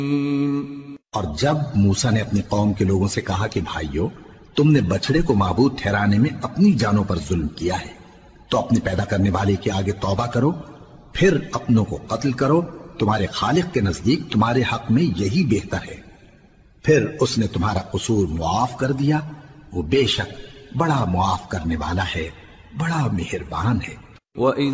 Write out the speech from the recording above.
और जब मूसा ने अपनी कौम के लोगों से कहा कि भाइयों, तुमने बछड़े को माबूद ठहराने में अपनी जानों पर जुल्म किया है, तो अपने पैदा करने वाले के आगे तौबा करो, फिर अपनों को कत्ल करो। तुम्हारे खालिक के नजदीक तुम्हारे हक में यही बेहतर है। फिर उसने तुम्हारा कसूर मुआफ कर दिया। वो बेशक बड़ा मुआफ करने वाला है, बड़ा मेहरबान है।